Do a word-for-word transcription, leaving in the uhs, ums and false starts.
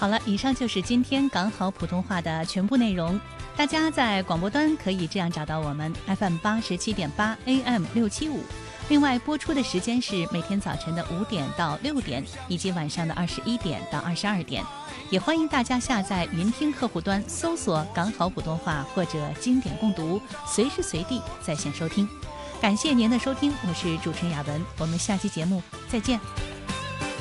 好了，以上就是今天港好普通话的全部内容。大家在广播端可以这样找到我们 F M 八十七点八 A M 六七五。另外播出的时间是每天早晨的五点到六点，以及晚上的二十一点到二十二点。也欢迎大家下载云听客户端，搜索港好普通话或者经典共读，随时随地在线收听。感谢您的收听，我是主持人雅文，我们下期节目再见。